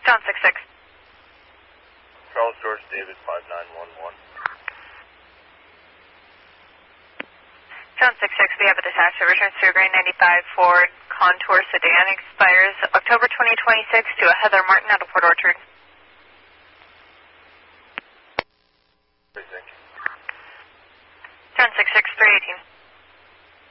John 66. Charles George David 5911. John 66, we have a dispatch of returns to a Grade 95 Ford Contour sedan, expires October 2026 to a Heather Martin out of Port Orchard.